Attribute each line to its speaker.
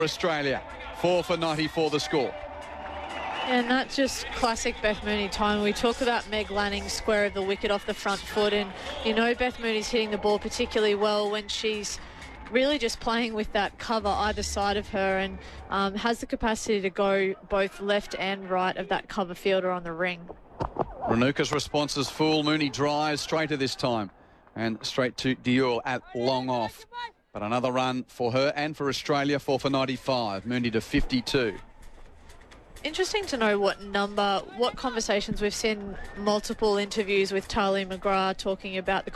Speaker 1: Australia. 4 for 94 the score.
Speaker 2: And that's just classic Beth Mooney time. We talk about Meg Lanning's square of the wicket off the front foot, and you know Beth Mooney's hitting the ball particularly well when she's really just playing with that cover either side of her, and has the capacity to go both left and right of that cover fielder on the ring.
Speaker 1: Renuka's response is full. Mooney drives straighter this time and straight to Dior at long off. But another run for her and for Australia, 4 for 95. Mooney to 52.
Speaker 2: Interesting to know what conversations we've seen multiple interviews with Tahlia McGrath talking about the